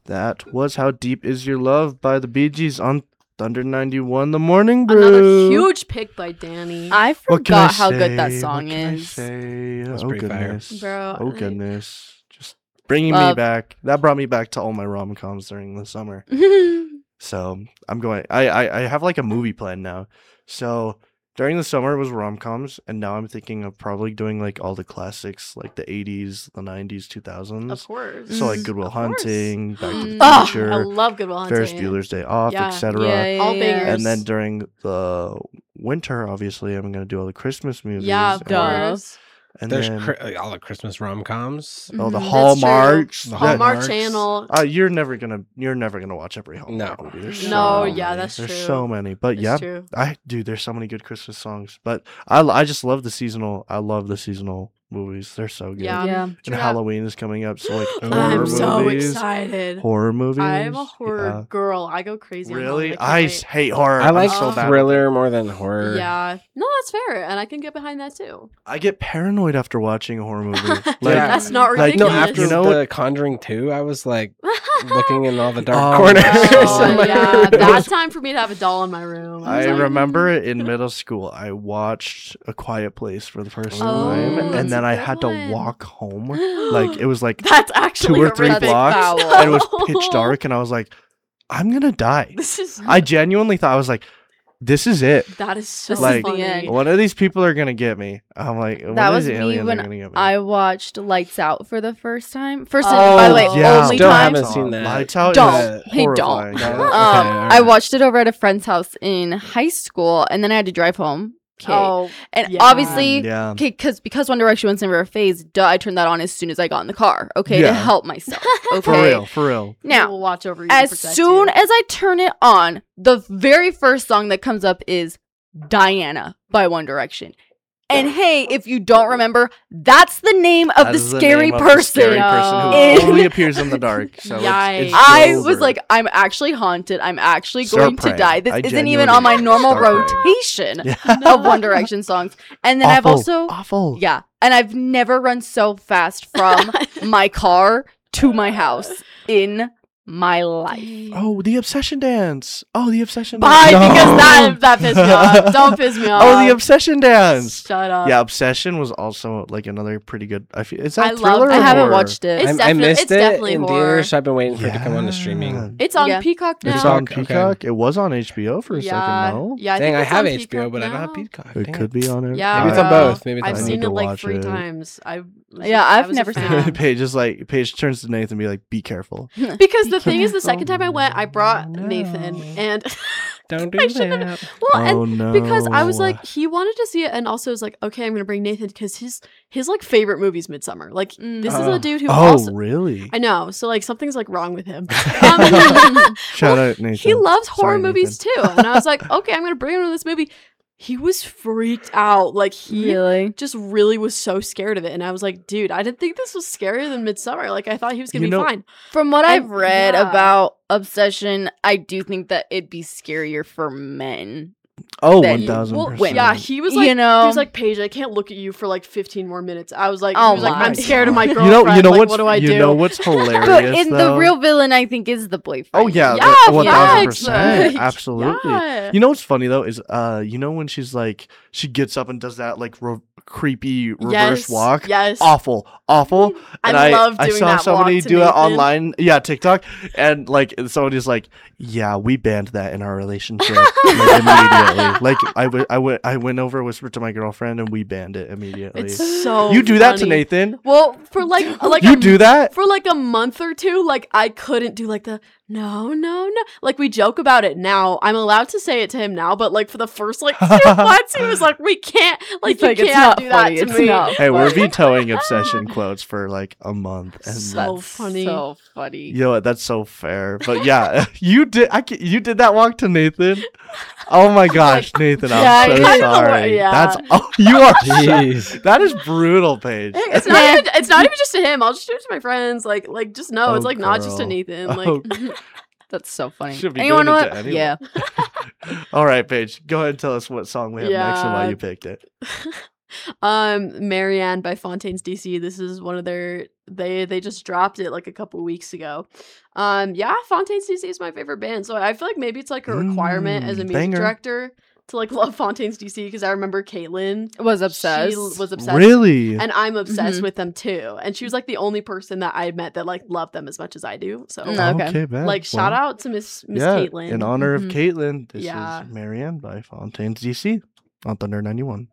That was How Deep Is Your Love by the Bee Gees on Thunder 91 The Morning Brew. Another huge pick by Danny. I What can I forgot how good that say? song What can I is. say? That's Oh pretty fire. goodness. Bro, Oh goodness. Just bringing me Love. back. That brought me back to all my rom-coms during the summer. So I'm going. I have like a movie plan now. So during the summer it was rom-coms, and now I'm thinking of probably doing like all the classics, like the 80s, the 90s, 2000s. of course. So like Good Will Of course. Hunting, Back to the Oh, Future, I love Good Will Hunting. Ferris Bueller's Day Off, Yeah. etc. All bangers. And then during the winter, obviously, I'm gonna do all the Christmas movies. Yeah, of and- Duh. course. And There's then all the Christmas rom-coms. oh, the Mhm. That's true. Hallmarks. The that- Hallmark Hallmarks. Channel. You're never gonna watch every Hallmark No. movie. There's No, so yeah, many. that's There's true. so many, but It's yeah, true. there's so many good Christmas songs. But I just love the seasonal. I love the seasonal movies. They're so good. Yeah. Yeah. And True. Halloween is coming up, so like I'm horror I'm so movies, excited. horror movies. I'm a horror Yeah. girl. I go crazy. on Really? Halloween. I can't wait. hate horror. I like I'm so bad at thriller more than horror. Yeah. No, that's fair, and I can get behind that too. I get paranoid after watching a horror movie. Like, Yeah. That's not like, No, ridiculous. after You know the Conjuring 2, I was like looking in all the dark Oh, corners. Oh, in my yeah, room. that's time for me to have a doll in my room. I was like, remember in middle school, I watched A Quiet Place for the first Oh, time, that's and then a I good had one. to walk home. Like it was like That's actually 2 or 3 horrific. blocks, foul. and it was pitch dark, and I was like, I'm gonna die. This is I genuinely thought I was like, this is it. that is so This is Like, the funny. end. One of these people are gonna get me. I'm like, one That of was these me aliens are when gonna get me. I watched Lights Out for the first time. By Oh, the way, yeah. only Still time. haven't seen that. Lights Out Don't. is Hey, don't. horrifying. Okay, I alright. watched it over at a friend's house in high school, and then I had to drive home. Okay. Oh, And yeah. obviously, Yeah. okay, because One Direction was never a phase, I turned that on as soon as I got in the car, okay, Yeah. to help myself. Okay. For real, for real. Now, we'll watch over you. as to protect soon you. as I turn it on, the very first song that comes up is Diana by One Direction. And hey, if you don't remember, that's the name of That the is the scary name of person. the scary person who In- only appears in the dark. So Yikes. it's I Joe was Bird. like, I'm actually haunted. I'm actually Start going to praying. die. This I isn't even on my genuinely normal start praying. rotation Yeah. of One Direction songs. And then I've also, awful. yeah, and I've never run so fast from my car to my house in my life. Oh, the obsession dance. Oh, the obsession Bye, dance. because that pissed me off. Don't piss me off. Oh, the obsession dance. Shut up. Yeah, Obsession was also like another pretty good. I feel is that I love thriller? that. I or haven't horror? watched it. It's I definitely- missed it's it definitely in horror. theaters, so I've been waiting for it to come on the streaming. It's on Yeah. Peacock now. It's on Okay. Peacock. It was on HBO for a yeah, second. No, yeah. I Dang, think I it's have on HBO, Peacock but I don't have now. Peacock. it Dang could be on it. Yeah, Maybe it's on bro. both. Maybe it's I've on seen both. it like Watch 3 it. times. Yeah, I I've was a never seen fan. it. Paige turns to Nathan and be like, "Be careful." Because the thing is, the second time I went, I brought Nathan, and Don't do I shouldn't that. well, and Oh no! because I was like, he wanted to see it, and also was like, okay, I'm gonna bring Nathan because his like favorite movie is Midsummer. Like this is Oh. a dude who oh also really? I know, so like something's like wrong with him. Shout out Nathan. He loves horror Sorry, movies too, and I was like, okay, I'm gonna bring him to this movie. He was freaked out, like he Really? just really was so scared of it, and I was like, dude, I didn't think this was scarier than Midsummer. Like I thought he was gonna You be know- fine. From what I've And- read yeah. about Obsession, I do think that it'd be scarier for men. Oh, that- 1000%. Well, yeah, he was like, You know? he was like, Paige, I can't look at you for like 15 more minutes. I was like, Oh he was like, my I'm scared of my you girlfriend. know like, what's what do I do? you know what's hilarious But in the though? real villain, I think, is the boyfriend. Oh yeah, Yeah, 1000%, facts. absolutely. Yeah. You know what's funny though is you know when she's like she gets up and does that like creepy reverse Yes, walk. yes. Awful. And I love I doing saw that somebody walk to do it Nathan. online. Yeah, TikTok, and like somebody's like, yeah, we banned that in our relationship like, immediately. Like I went over, whispered to my girlfriend, and we banned it immediately. It's so You do that to funny. Nathan? Well, for like You do that? for like a month or two. Like I couldn't do like the no. Like we joke about it now. I'm allowed to say it to him now, but like for the first like 2 months, he was like, we can't. Like He's you like, it's can't not do funny, that to it's me. not Hey, we're funny. vetoing obsession quotes for like a month, and So that's funny. So funny. you know what? That's so fair. But yeah, you did. You did that walk to Nathan. Oh my gosh, Nathan! Yeah, I'm so I know, sorry. yeah. That's you are. Jeez. That is brutal, Paige. It's not even. It's not even just to him. I'll just do it to my friends. Like just know it's Oh, like not just to girl. Nathan. Like Oh, That's so funny. Should be Anyone doing know it to what? anyone. Yeah. all right, Paige. Go ahead and tell us what song we have next and why Yeah. you picked it. Marianne by Fontaines DC. This is one of their they just dropped it like a couple weeks ago. Yeah, Fontaines DC is my favorite band. So I feel like maybe it's like a requirement as a music Banger. director to like love Fontaines DC because I remember Caitlin Was obsessed. She was obsessed. Really? And I'm obsessed Mhm. with them too. And she was like the only person that I met that like loved them as much as I do. So Okay. bad. like shout out to Miss yeah, Caitlin. in honor Mhm. of Caitlin, this Yeah. is Marianne by Fontaines DC on Thunder 91.